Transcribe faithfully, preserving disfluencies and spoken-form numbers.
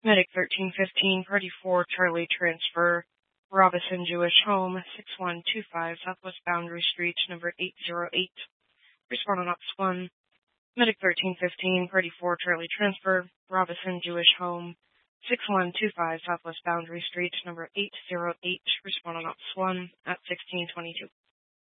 Medic thirteen fifteen, Party four, Charlie transfer, Robison Jewish Home, six one two five, Southwest Boundary Street, number eight zero eight. Respond on Ops one. Medic thirteen fifteen, Party four, Charlie transfer, Robison Jewish Home, six one two five, Southwest Boundary Street, number eight zero eight. Respond on Ops one at sixteen twenty-two.